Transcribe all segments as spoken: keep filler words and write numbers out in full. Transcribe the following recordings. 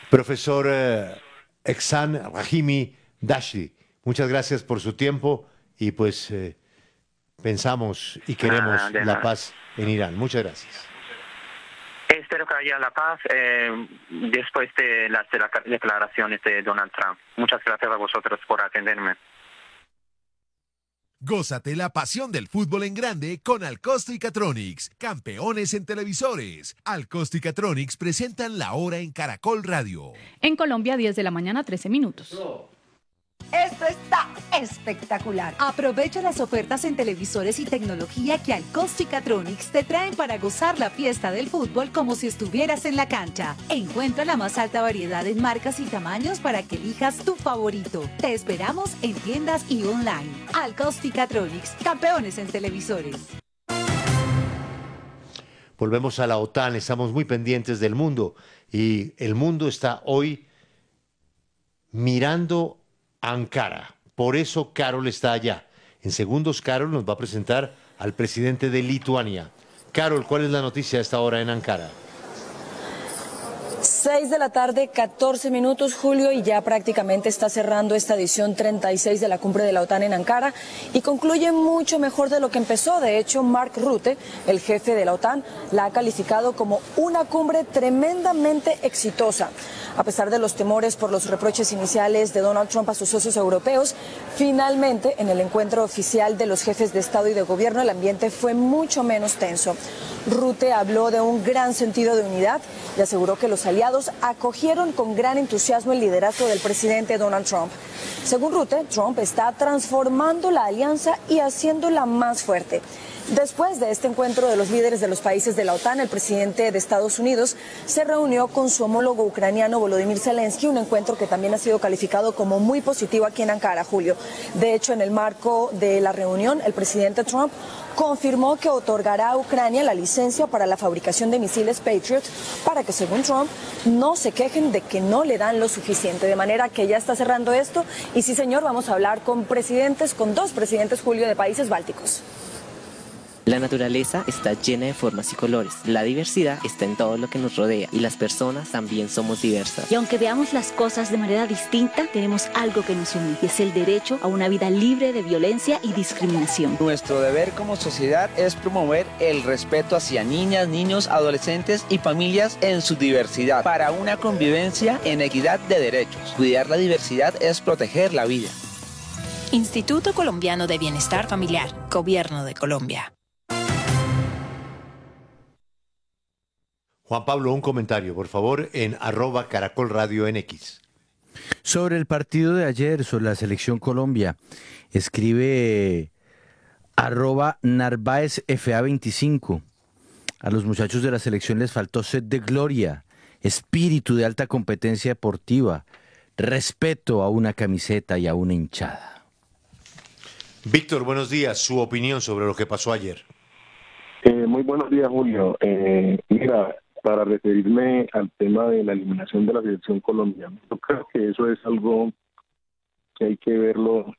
Profesor eh, Ehsan Rahimi Dashty, muchas gracias por su tiempo y pues eh, pensamos y queremos Nada, de la nada. paz en Irán. Muchas gracias. Espero que haya la paz eh, después de las de las declaraciones de Donald Trump. Muchas gracias a vosotros por atenderme. Gózate la pasión del fútbol en grande con Alcosto y Catronics, campeones en televisores. Alcosto y Catronics presentan La Hora en Caracol Radio. En Colombia, diez de la mañana, trece minutos. Esto está espectacular. Aprovecha las ofertas en televisores y tecnología que Alcosto y Catronics te traen para gozar la fiesta del fútbol como si estuvieras en la cancha. Encuentra la más alta variedad en marcas y tamaños para que elijas tu favorito. Te esperamos en tiendas y online. Alcosto y Catronics, campeones en televisores. Volvemos a la OTAN, estamos muy pendientes del mundo y el mundo está hoy mirando Ankara. Por eso Carol está allá. En segundos, Carol nos va a presentar al presidente de Lituania. Carol, ¿cuál es la noticia a esta hora en Ankara? seis de la tarde, catorce minutos, Julio, y ya prácticamente está cerrando esta edición treinta y seis de la cumbre de la OTAN en Ankara y concluye mucho mejor de lo que empezó. De hecho, Mark Rutte, el jefe de la OTAN, la ha calificado como una cumbre tremendamente exitosa. A pesar de los temores por los reproches iniciales de Donald Trump a sus socios europeos, finalmente, en el encuentro oficial de los jefes de Estado y de Gobierno, el ambiente fue mucho menos tenso. Rutte habló de un gran sentido de unidad y aseguró que los aliados acogieron con gran entusiasmo el liderazgo del presidente Donald Trump. Según Rutte, Trump está transformando la alianza y haciéndola más fuerte. Después de este encuentro de los líderes de los países de la OTAN, el presidente de Estados Unidos se reunió con su homólogo ucraniano Volodymyr Zelensky, un encuentro que también ha sido calificado como muy positivo aquí en Ankara, Julio. De hecho, en el marco de la reunión, el presidente Trump confirmó que otorgará a Ucrania la licencia para la fabricación de misiles Patriot para que, según Trump, no se quejen de que no le dan lo suficiente. De manera que ya está cerrando esto y sí, señor, vamos a hablar con presidentes, con dos presidentes, Julio, de países bálticos. La naturaleza está llena de formas y colores. La diversidad está en todo lo que nos rodea y las personas también somos diversas. Y aunque veamos las cosas de manera distinta, tenemos algo que nos une y es el derecho a una vida libre de violencia y discriminación. Nuestro deber como sociedad es promover el respeto hacia niñas, niños, adolescentes y familias en su diversidad para una convivencia en equidad de derechos. Cuidar la diversidad es proteger la vida. Instituto Colombiano de Bienestar Familiar, Gobierno de Colombia. Juan Pablo, un comentario, por favor, en arroba Caracol Radio en X. Sobre el partido de ayer, sobre la selección Colombia, escribe arroba Narváez F A veinticinco. A los muchachos de la selección les faltó sed de gloria, espíritu de alta competencia deportiva, respeto a una camiseta y a una hinchada. Víctor, buenos días. Su opinión sobre lo que pasó ayer. Eh, muy buenos días, Julio. Eh, mira, para referirme al tema de la eliminación de la selección colombiana, yo creo que eso es algo que hay que verlo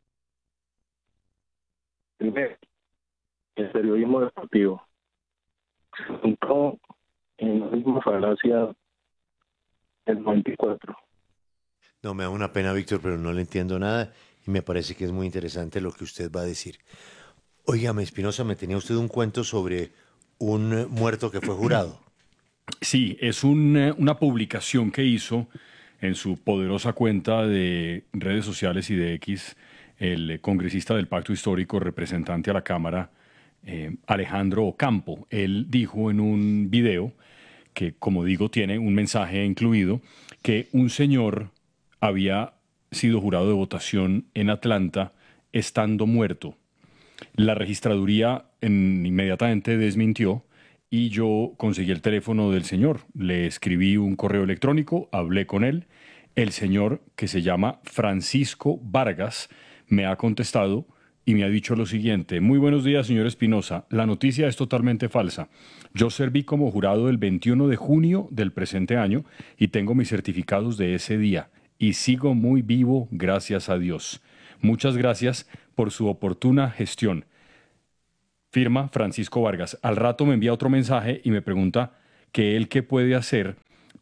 primero, el periodismo deportivo. Se juntó en la misma falacia el noventa y cuatro. No, me da una pena, Víctor, pero no le entiendo nada y me parece que es muy interesante lo que usted va a decir. Óigame, Espinosa, me tenía usted un cuento sobre un muerto que fue jurado. Sí, es un, una publicación que hizo en su poderosa cuenta de redes sociales y de X el congresista del Pacto Histórico, representante a la Cámara, eh, Alejandro Ocampo. Él dijo en un video, que como digo tiene un mensaje incluido, que un señor había sido jurado de votación en Atlanta estando muerto. La registraduría en, inmediatamente desmintió y yo conseguí el teléfono del señor. Le escribí un correo electrónico, hablé con él. El señor, que se llama Francisco Vargas, me ha contestado y me ha dicho lo siguiente: muy buenos días, señor Espinosa. La noticia es totalmente falsa. Yo serví como jurado el veintiuno de junio del presente año y tengo mis certificados de ese día. Y sigo muy vivo, gracias a Dios. Muchas gracias por su oportuna gestión. Firma Francisco Vargas. Al rato me envía otro mensaje y me pregunta que él qué puede hacer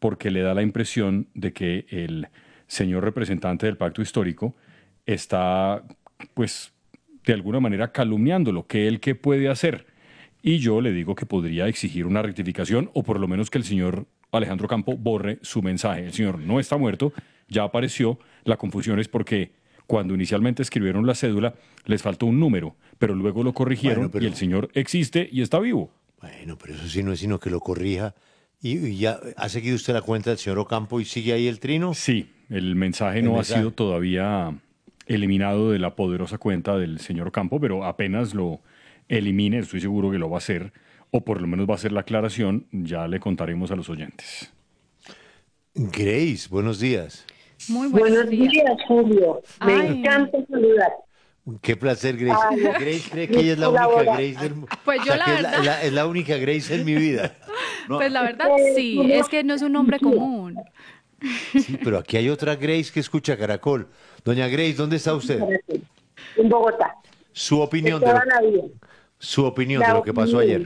porque le da la impresión de que el señor representante del pacto histórico está, pues, de alguna manera calumniándolo, que él qué puede hacer. Y yo le digo que podría exigir una rectificación o por lo menos que el señor Alejandro Campo borre su mensaje. El señor no está muerto, ya apareció. La confusión es porque cuando inicialmente escribieron la cédula les faltó un número, pero luego lo corrigieron. Bueno, pero... y el señor existe y está vivo. Bueno, pero eso sí no es sino que lo corrija. ¿Y, y ya ha seguido usted la cuenta del señor Ocampo y sigue ahí el trino? Sí, el mensaje el no mensaje. ha sido todavía eliminado de la poderosa cuenta del señor Ocampo, pero apenas lo elimine, estoy seguro que lo va a hacer, o por lo menos va a hacer la aclaración, ya le contaremos a los oyentes. Grace, buenos días. Muy buenos, buenos días. días, Julio. Me Ay. encanta saludar. Qué placer, Grace. Ay, Grace cree que ella es la única Grace del mundo. Pues yo o sea, la verdad... Es la, es la única Grace en mi vida. No. Pues la verdad sí, es que no es un nombre común. Sí, pero aquí hay otra Grace que escucha Caracol. Doña Grace, ¿dónde está usted? En Bogotá. Su opinión de lo, su opinión de lo que pasó ayer.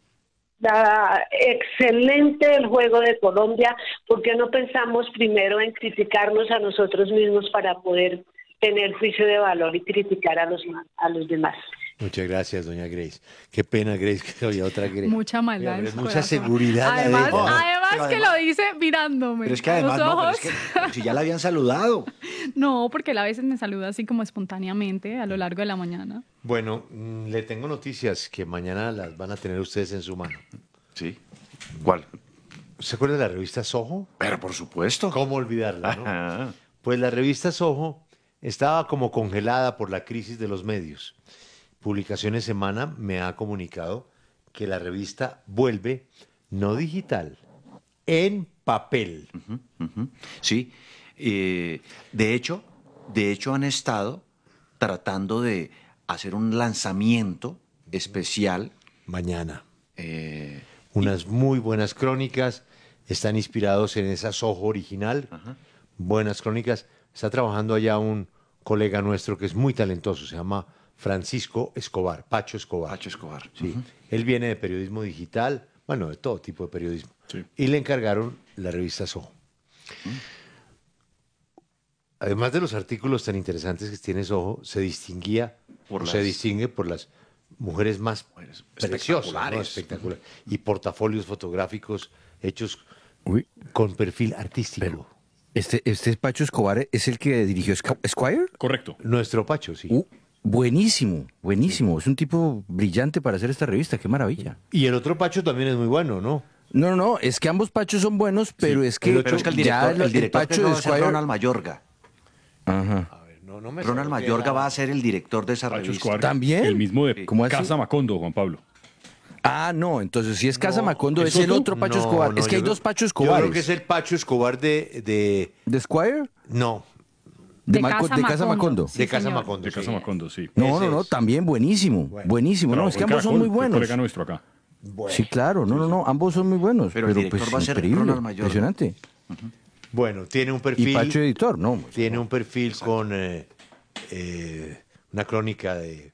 La, excelente el juego de Colombia, porque no pensamos primero en criticarnos a nosotros mismos para poder tener juicio de valor y criticar a los, a los demás. Muchas gracias, doña Grace. Qué pena, Grace, que había otra Grace. Mucha maldad. Mira, mucha corazón. seguridad. Además, oh, además que además, lo dice mirándome. Pero es que además, los ojos. no, pero es que, pero si ya la habían saludado. No, porque él a veces me saluda así como espontáneamente a lo largo de la mañana. Bueno, le tengo noticias que mañana las van a tener ustedes en su mano. Sí. ¿Cuál? ¿Se acuerda de la revista Soho? Pero por supuesto. ¿Cómo olvidarla, no? Pues la revista Soho estaba como congelada por la crisis de los medios. Publicaciones Semana me ha comunicado que la revista vuelve, no digital, en papel. Uh-huh, uh-huh. Sí, eh, de hecho, de hecho han estado tratando de hacer un lanzamiento especial. Mañana. Eh, Unas y... muy buenas crónicas, están inspirados en esa Soho original, uh-huh. buenas crónicas. Está trabajando allá un colega nuestro que es muy talentoso, se llama Francisco Escobar, Pacho Escobar. Pacho Escobar. Sí. Uh-huh. Él viene de periodismo digital, bueno, de todo tipo de periodismo. Sí. Y le encargaron la revista Soho. Uh-huh. Además de los artículos tan interesantes que tiene Soho, se distinguía, por las... se distingue por las mujeres más mujeres preciosas, ¿no? Espectaculares. Y portafolios fotográficos hechos Uy. con perfil artístico. Pero, este, este Pacho Escobar es el que dirigió Esquire. Correcto. Nuestro Pacho, sí. Uh. Buenísimo, buenísimo. Es un tipo brillante para hacer esta revista, qué maravilla. Y el otro Pacho también es muy bueno, ¿no? No, no, no, es que ambos Pachos son buenos, pero sí, es que... El, pero es que el director, ya el, el director el Pacho de Esquire... Ronald Mayorga. Ajá. A ver, no, no me Ronald Mayorga va a ser el director de esa Pacho revista. Esquire, ¿También? El mismo de ¿Cómo Casa Macondo, Juan Pablo. Ah, no, entonces si es Casa no, Macondo, es, es el otro Pacho no, Escobar. No, es que hay creo, dos Pacho Escobares. Yo creo que es el Pacho Escobar de... ¿De, ¿De Esquire? No. De, de, Maco, Casa, de Casa Macondo. Sí, de Casa señor. Macondo. De Casa sí. Macondo, sí. No, no, no, también buenísimo. Bueno. Buenísimo, no, no es que ambos Caracol, son muy buenos. Colega nuestro acá. Bueno. Sí, claro, no, no, no, ambos son muy buenos. Pero, pero el director pues, va a ser increíble, Ronald Mayorga. Impresionante. Uh-huh. Bueno, tiene un perfil... Y Pacho editor, ¿no? Tiene un perfil Exacto. con eh, eh, una crónica de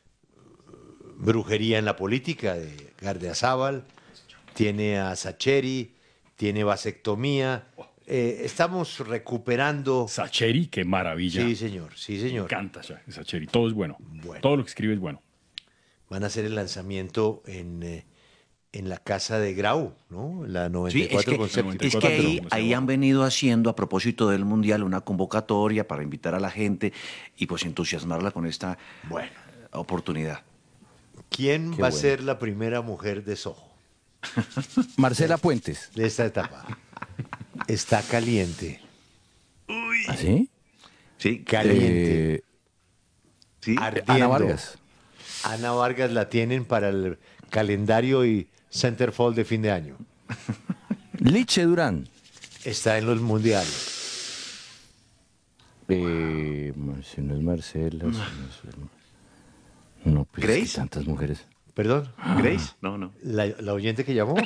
brujería en la política de Gardiazabal, tiene a Sacheri, tiene vasectomía. Eh, estamos recuperando... Sacheri, qué maravilla. Sí, señor, sí, señor. Me encanta Sacheri, todo es bueno. bueno. Todo lo que escribe es bueno. Van a hacer el lanzamiento en, eh, en la casa de Grau, ¿no? La noventa y cuatro sí, es que, Concepto. es que ahí, ahí han venido haciendo, a propósito del Mundial, una convocatoria para invitar a la gente y pues entusiasmarla con esta bueno. oportunidad. ¿Quién Qué va bueno. a ser la primera mujer de Soho? Marcela Puentes. De esta etapa. Está caliente. ¿Ah, sí? Sí. Caliente. Eh, sí. Ardiendo. Ana Vargas. Ana Vargas la tienen para el calendario y centerfold de fin de año. Liche Durán. Está en los mundiales. Eh, si no es Marcela. Si no, es... no, pues ¿Grace? Es que tantas mujeres. ¿Perdón? ¿Grace? No, no. ¿La, la oyente que llamó?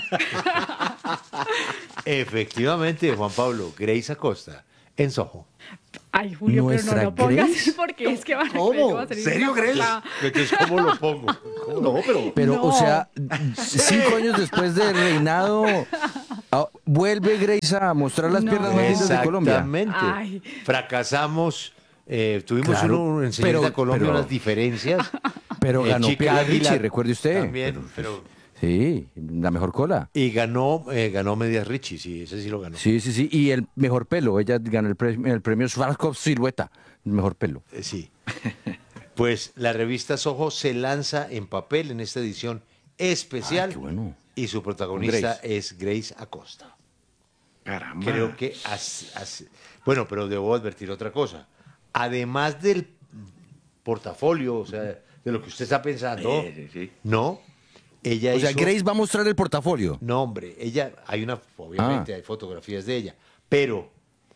Efectivamente, Juan Pablo, Grace Acosta, en Soho. Ay, Julio, pero no lo pongas así porque es que van ¿Cómo? a salir ¿Serio, una Grace? cosa- Entonces, ¿cómo lo pongo? ¿Cómo? No, pero... Pero, No. o sea, cinco años después del reinado Ah, vuelve Grace a mostrar las No. piernas más lindas de Colombia. Exactamente. Ay. Fracasamos. Eh, tuvimos Claro, uno en Señorita pero- Colombia pero- unas diferencias. Pero Eh, ganó Chica Piedad Águila Richie, recuerde usted. También, pero... Sí, la mejor cola. Y ganó, eh, ganó Medias Richie, sí, ese sí lo ganó. Sí, sí, sí. Y el mejor pelo. Ella ganó el premio, el premio Schwarzkopf Silueta. El mejor pelo. Eh, sí. Pues la revista Soho se lanza en papel en esta edición especial. Ay, qué bueno. Y su protagonista Grace. es Grace Acosta. Caramba. Creo que... as- as- bueno, pero debo advertir otra cosa. Además del portafolio, o sea, de lo que usted está pensando, Sí, sí, sí. no, ella O sea, hizo... Grace va a mostrar el portafolio. No, hombre, ella, hay una, obviamente Ah. hay fotografías de ella, pero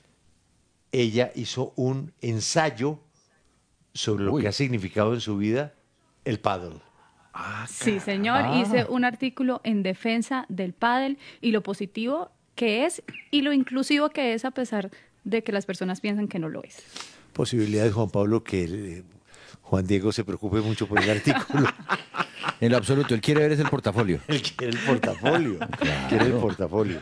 ella hizo un ensayo sobre lo Uy. que ha significado en su vida el paddle. Sí, señor. Ah. Hice un artículo en defensa del pádel y lo positivo que es y lo inclusivo que es a pesar de que las personas piensan que no lo es. Posibilidades, Juan Pablo, que eh, Juan Diego se preocupe mucho por el artículo. En lo absoluto, él quiere ver es el portafolio. Él quiere el portafolio. Quiere el portafolio.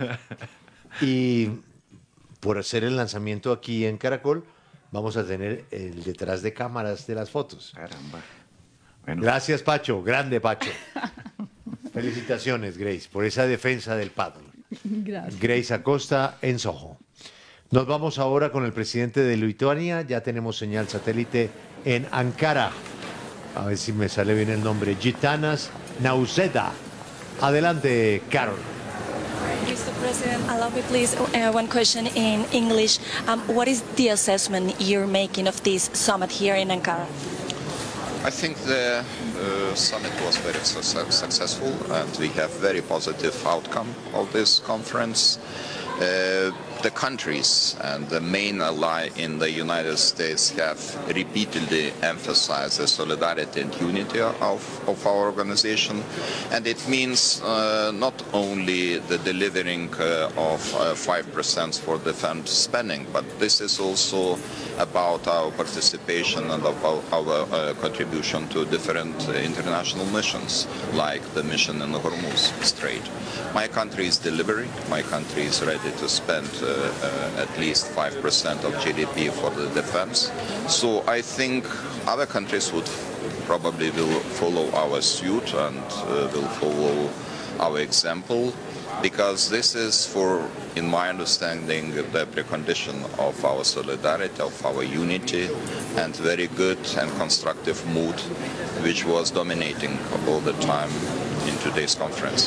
Y por hacer el lanzamiento aquí en Caracol, vamos a tener el detrás de cámaras de las fotos. Caramba. Bueno, Gracias, Pacho. Grande, Pacho. Felicitaciones, Grace, por esa defensa del paddle. Gracias. Grace Acosta en Soho. Nos vamos ahora con el presidente de Lituania. Ya tenemos señal satélite en Ankara. A ver si me sale bien el nombre. Gitanas Nausėda. Adelante, Carol. Mister President, allow me please uh, one question in English. Um, what is the assessment you're making of this summit here in Ankara? I think the uh, summit was very su- successful and we have very positive outcome of this conference. Uh, the countries and the main ally in the United States have repeatedly emphasized the solidarity and unity of, of our organization, and it means uh, not only the delivering uh, of uh, five percent for defense spending, but this is also about our participation and about our uh, contribution to different uh, international missions, like the mission in the Hormuz Strait. My country is delivering. My country is ready to spend uh, uh, at least five percent of G D P for the defense. So I think other countries would probably will follow our suit and uh, will follow our example, because this is, for, in my understanding, the precondition of our solidarity, of our unity, and very good and constructive mood, which was dominating all the time in today's conference.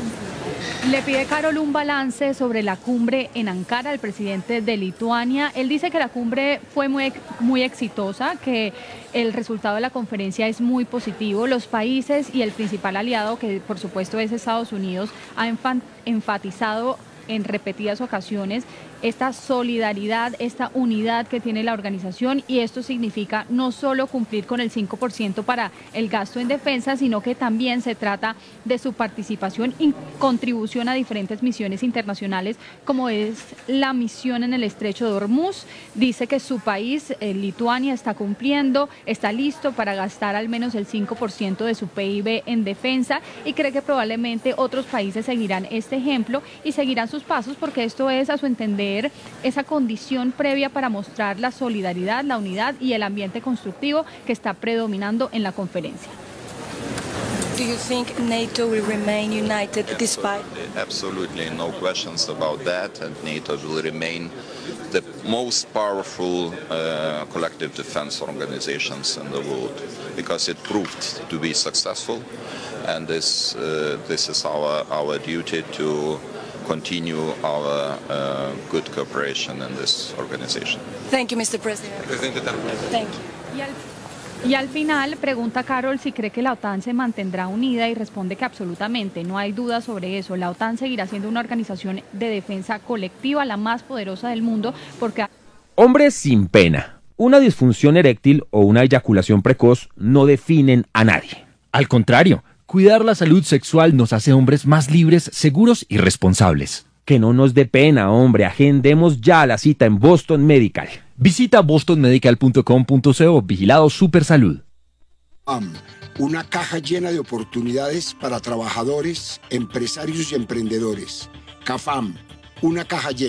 Le pide Carol un balance sobre la cumbre en Ankara al presidente de Lituania. Él dice que la cumbre fue muy, muy exitosa, que el resultado de la conferencia es muy positivo. Los países y el principal aliado, que por supuesto es Estados Unidos, ha enfan- enfatizado en repetidas ocasiones esta solidaridad, esta unidad que tiene la organización, y esto significa no solo cumplir con el cinco por ciento para el gasto en defensa, sino que también se trata de su participación y contribución a diferentes misiones internacionales, como es la misión en el estrecho de Hormuz. Dice que su país, eh, Lituania, está cumpliendo, está listo para gastar al menos el cinco por ciento de su P I B en defensa, y cree que probablemente otros países seguirán este ejemplo y seguirán sus pasos, porque esto es, a su entender, esa condición previa para mostrar la solidaridad, la unidad y el ambiente constructivo que está predominando en la conferencia. Do you think NATO will remain united despite? Absolutely, no questions about that, and NATO will remain the most powerful uh, collective defense organizations in the world, because it proved to be successful, and this uh, this is our our duty to continue our uh, good cooperation in this organization. Thank you, Mister President. Thank you. Y al, y al final pregunta Carol si cree que la OTAN se mantendrá unida, y responde que absolutamente, no hay duda sobre eso. La OTAN seguirá siendo una organización de defensa colectiva, la más poderosa del mundo, porque... Hombres sin pena. Una disfunción eréctil o una eyaculación precoz no definen a nadie. Al contrario, cuidar la salud sexual nos hace hombres más libres, seguros y responsables. Que no nos dé pena, hombre. Agendemos ya la cita en Boston Medical. Visita boston medical punto com punto co. Vigilado Supersalud. Um, una caja llena de oportunidades para trabajadores, empresarios y emprendedores. CAFAM, una caja llena.